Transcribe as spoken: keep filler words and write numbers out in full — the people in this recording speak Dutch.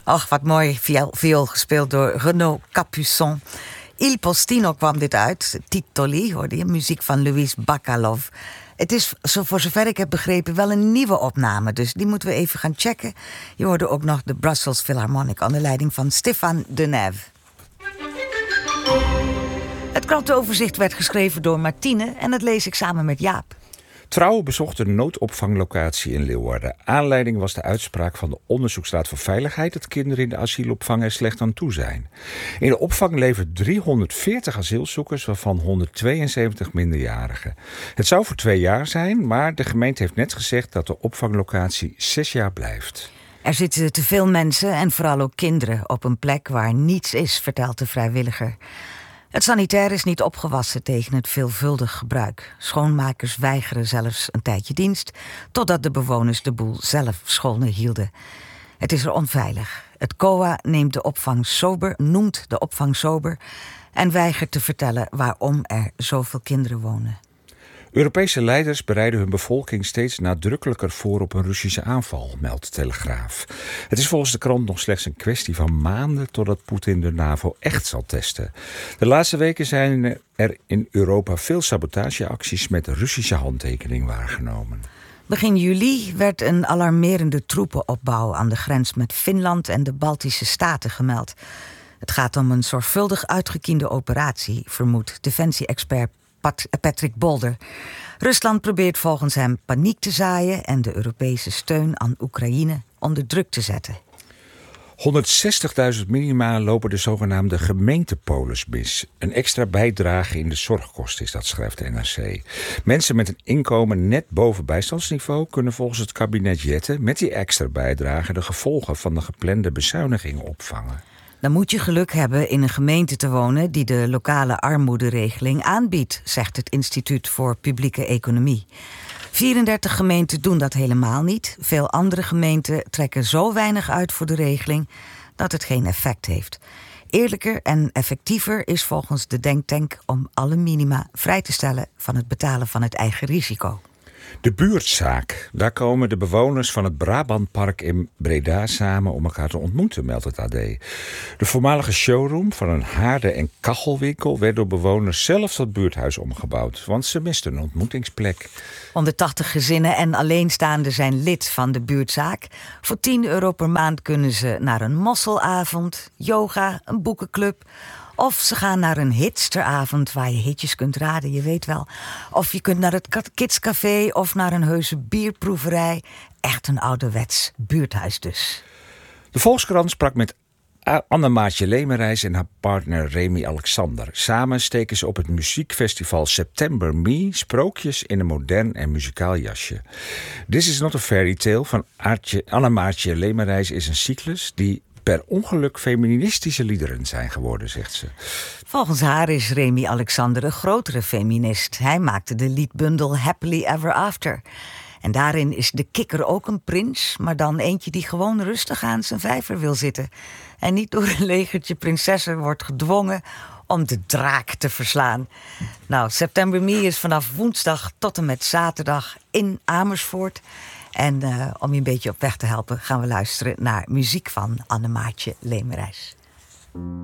Ach, wat mooi viool, viool gespeeld door Renaud Capuçon. Il Postino kwam dit uit. Titoli, hoorde je, muziek van Luis Bacalov. Het is, zo voor zover ik heb begrepen, wel een nieuwe opname. Dus die moeten we even gaan checken. Je hoorde ook nog de Brussels Philharmonic onder leiding van Stéphane Denève. Het krantenoverzicht werd geschreven door Martine en dat lees ik samen met Jaap. Trouw bezocht de noodopvanglocatie in Leeuwarden. Aanleiding was de uitspraak van de Onderzoeksraad voor Veiligheid dat kinderen in de asielopvang er slecht aan toe zijn. In de opvang leven driehonderdveertig asielzoekers, waarvan honderdtweeënzeventig minderjarigen. Het zou voor twee jaar zijn, maar de gemeente heeft net gezegd dat de opvanglocatie zes jaar blijft. Er zitten te veel mensen en vooral ook kinderen op een plek waar niets is, vertelt de vrijwilliger. Het sanitair is niet opgewassen tegen het veelvuldig gebruik. Schoonmakers weigeren zelfs een tijdje dienst, totdat de bewoners de boel zelf schoon hielden. Het is er onveilig. Het C O A neemt de opvang sober, noemt de opvang sober en weigert te vertellen waarom er zoveel kinderen wonen. Europese leiders bereiden hun bevolking steeds nadrukkelijker voor op een Russische aanval, meldt de Telegraaf. Het is volgens de krant nog slechts een kwestie van maanden totdat Poetin de NAVO echt zal testen. De laatste weken zijn er in Europa veel sabotageacties met Russische handtekening waargenomen. Begin juli werd een alarmerende troepenopbouw aan de grens met Finland en de Baltische Staten gemeld. Het gaat om een zorgvuldig uitgekiende operatie, vermoedt defensie-expert Patrick Bolder. Rusland probeert volgens hem paniek te zaaien en de Europese steun aan Oekraïne onder druk te zetten. honderdzestigduizend minima lopen de zogenaamde gemeentepolis mis. Een extra bijdrage in de zorgkosten is dat, schrijft de N R C. Mensen met een inkomen net boven bijstandsniveau kunnen volgens het kabinet Jette met die extra bijdrage de gevolgen van de geplande bezuinigingen opvangen. Dan moet je geluk hebben in een gemeente te wonen die de lokale armoederegeling aanbiedt, zegt het Instituut voor Publieke Economie. vierendertig gemeenten doen dat helemaal niet. Veel andere gemeenten trekken zo weinig uit voor de regeling dat het geen effect heeft. Eerlijker en effectiever is volgens de denktank om alle minima vrij te stellen van het betalen van het eigen risico. De buurtzaak. Daar komen de bewoners van het Brabantpark in Breda samen om elkaar te ontmoeten, meldt het A D. De voormalige showroom van een haarden- en kachelwinkel werd door bewoners zelf tot buurthuis omgebouwd, want ze misten een ontmoetingsplek. honderdtachtig gezinnen en alleenstaanden zijn lid van de buurtzaak. Voor tien euro per maand kunnen ze naar een mosselavond, yoga, een boekenclub. Of ze gaan naar een hitsteravond waar je hitjes kunt raden, je weet wel. Of je kunt naar het kidscafé of naar een heuse bierproeverij. Echt een ouderwets buurthuis dus. De Volkskrant sprak met Anne-Maartje Lemerijs en haar partner Remy Alexander. Samen steken ze op het muziekfestival September Me sprookjes in een modern en muzikaal jasje. This is not a fairy tale van Anne-Maartje Lemerijs is een cyclus die per ongeluk feministische liederen zijn geworden, zegt ze. Volgens haar is Remy Alexander een grotere feminist. Hij maakte de liedbundel Happily Ever After. En daarin is de kikker ook een prins, maar dan eentje die gewoon rustig aan zijn vijver wil zitten. En niet door een legertje prinsessen wordt gedwongen om de draak te verslaan. Nou, September Me is vanaf woensdag tot en met zaterdag in Amersfoort. En uh, om je een beetje op weg te helpen gaan we luisteren naar muziek van Anne-Maartje Lemerijs.